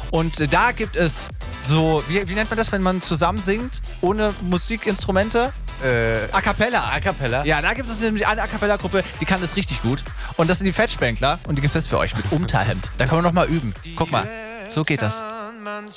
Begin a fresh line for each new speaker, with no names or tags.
Und da gibt es so, wie nennt man das, wenn man zusammen singt, ohne Musikinstrumente? A Cappella.
A Cappella?
Ja, da gibt es nämlich eine A Cappella-Gruppe, die kann das richtig gut. Und das sind die Fettspengler und die gibt es jetzt für euch mit Unterhemd. Da können wir noch mal üben. Guck mal, so geht das.